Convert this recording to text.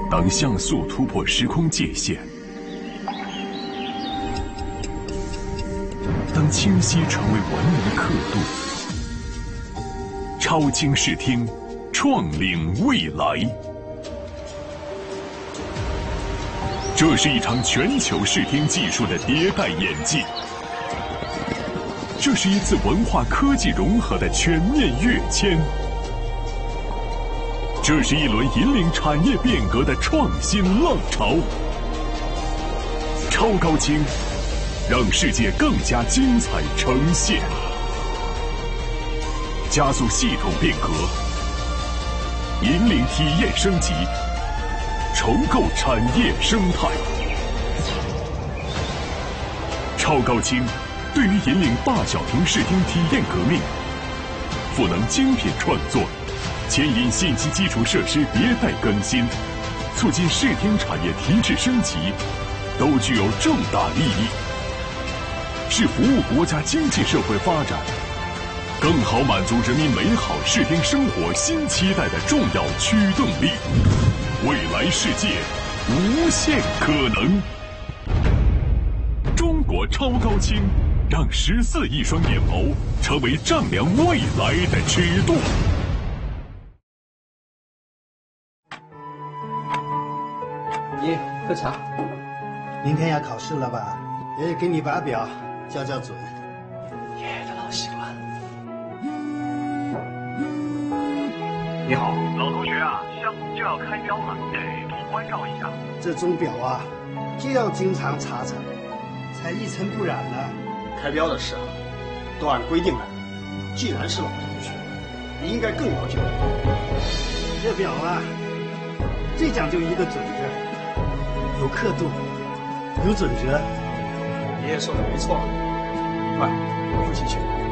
当像素突破时空界限，当清晰成为文明刻度，超清视听，创领未来。这是一场全球视听技术的迭代演进，这是一次文化科技融合的全面跃迁，这是一轮引领产业变革的创新浪潮。超高清，让世界更加精彩呈现，加速系统变革，引领体验升级，重构产业生态。超高清对于引领大小屏视听体验革命，赋能精品创作，牵引信息基础设施迭代更新，促进视听产业提质升级，都具有重大利益，是服务国家经济社会发展，更好满足人民美好视听生活新期待的重要驱动力。未来世界，无限可能。中国超高清，让14亿双眼眸成为丈量未来的尺度。 爷，喝茶。 明天要考试了吧？爷爷给你把表校校准。 爷爷的老习惯。 你好，老同学啊，项目就要开标了，得多关照一下。 这钟表啊，就要经常查查，才一尘不染呢。 开标的事啊，都按规定来。既然是老同学，你应该更了解我。 这表啊，最讲究一个准字，有刻度，有准则。 爷爷说的没错。快，我父亲去。